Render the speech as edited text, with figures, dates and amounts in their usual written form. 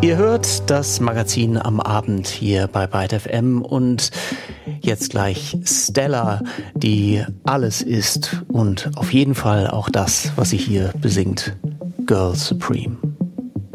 Ihr hört das Magazin am Abend hier bei Byte FM und jetzt gleich Stella, die alles ist und auf jeden Fall auch das, was sie hier besingt, Girl Supreme.